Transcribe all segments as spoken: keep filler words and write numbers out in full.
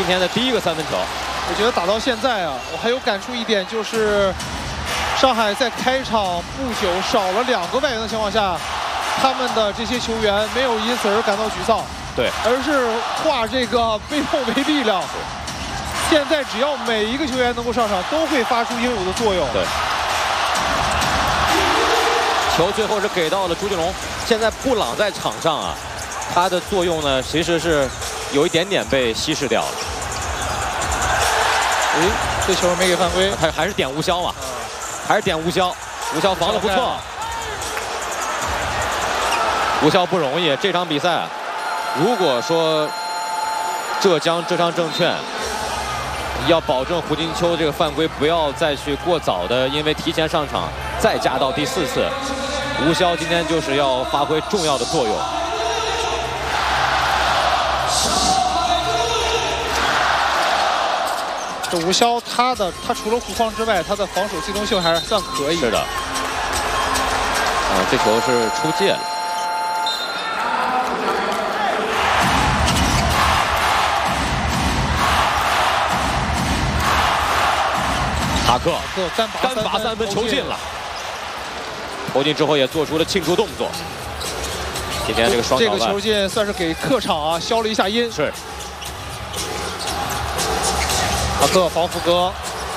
天的第一个三分球。 我觉得打到现在啊，我还有感触一点就是，上海在开场不久少了两个外援的情况下，他们的这些球员没有因此而感到沮丧， 对， 而是化这个被动为力量。现在只要每一个球员能够上场，都会发出应有的作用。 对。球最后是给到了朱俊龙。现在布朗在场上啊，他的作用呢其实是有一点点被稀释掉了。 哎，这球没给犯规， 他还是点吴骁嘛，还是点吴骁，吴骁防得不错。吴骁不容易，这场比赛，如果说浙江浙商证券要保证胡金秋这个犯规不要再去过早的，因为提前上场再加到第四次，吴骁今天就是要发挥重要的作用。 这吴骁他的他除了护框之外，他的防守机动性还是算可以。 是的。啊，这球是出界了。塔克干干拔三分球进了，投进之后也做出了庆祝动作。今天这个双这个球进算是给客场啊消了一下音。 是。 塔克防福哥，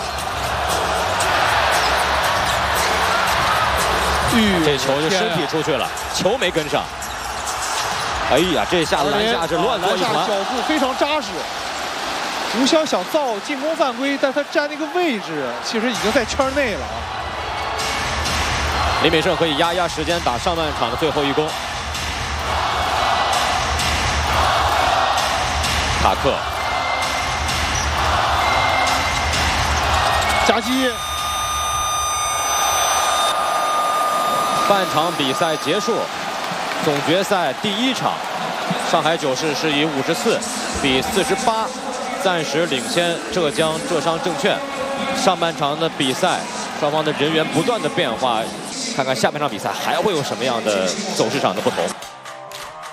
这球就身体出去了，球没跟上。哎呀，这下篮下是乱作一团， 脚步非常扎实。吴骁想造进攻犯规，但他站那个位置其实已经在圈内了。 李敏胜可以压压时间，打上半场的最后一攻。塔克夹击。 半场比赛结束，总决赛第一场，上海九市是以五十四比四十八。暂时领先浙江浙商证券。上半场的比赛，双方的人员不断的变化，看看下半场比赛还会有什么样的走势上的不同。